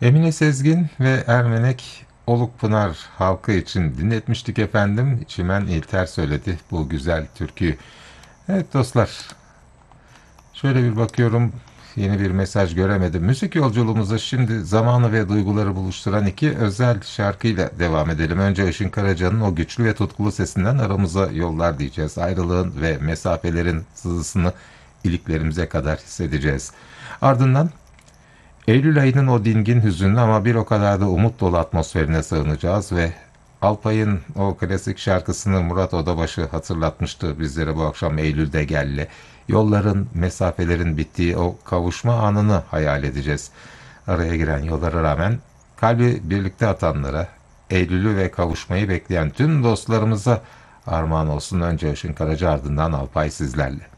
Emine Sezgin ve Ermenek Olukpınar halkı için dinletmiştik efendim. Çimen İlter söyledi bu güzel türküyü. Evet dostlar, şöyle bir bakıyorum, yeni bir mesaj göremedim. Müzik yolculuğumuza şimdi zamanı ve duyguları buluşturan iki özel şarkıyla devam edelim. Önce Işın Karaca'nın o güçlü ve tutkulu sesinden aramıza yollar diyeceğiz. Ayrılığın ve mesafelerin sızısını iliklerimize kadar hissedeceğiz. Ardından Eylül ayının o dingin, hüzünlü ama bir o kadar da umut dolu atmosferine sığınacağız ve Alpay'ın o klasik şarkısını Murat Odabaşı hatırlatmıştı bizlere bu akşam Eylül'de gelle. Yolların, mesafelerin bittiği o kavuşma anını hayal edeceğiz. Araya giren yollara rağmen kalbi birlikte atanlara, Eylül'ü ve kavuşmayı bekleyen tüm dostlarımıza armağan olsun. Önce Işın Karaca, ardından Alpay sizlerle.